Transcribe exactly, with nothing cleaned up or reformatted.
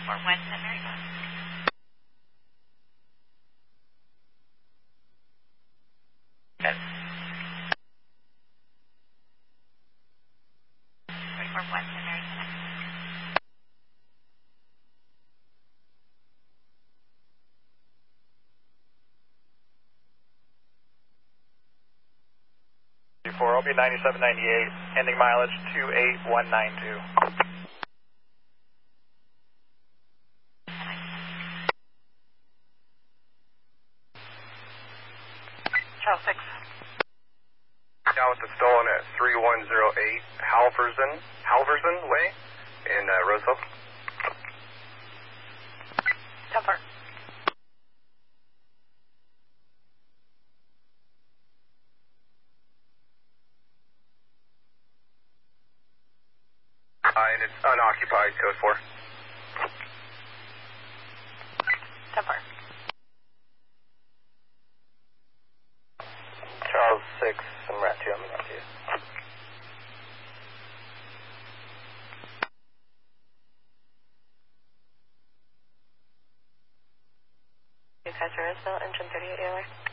four one, Saint Mary Bus. Yes. three four one, Saint Mary Bus. four, I'll be ninety-seven ninety-eight, ending mileage two eight one nine two. Charles six. Down with the stolen at three one zero eight Halverson, Halverson Way in uh, Roseville. ten four. Uh, and it's unoccupied, code four. ten four. Charles six, I'm rat two, I'm rat two. Newcastle Roseville, engine thirty-eight A L R.